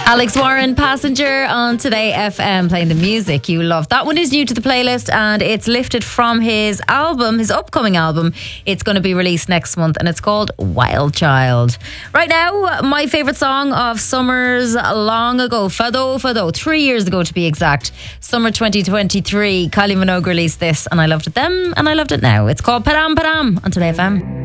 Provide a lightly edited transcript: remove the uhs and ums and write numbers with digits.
Alex Warren, Passenger on Today FM, playing the music you love. That one is new to the playlist and it's lifted from his album, his upcoming album. It's going to be released next month and it's called Wild Child. Right now, my favourite song of summers long ago, Fado, 3 years ago to be exact. Summer 2023, Kylie Minogue released this and I loved it then and I loved it now. It's called Padam Padam on Today FM.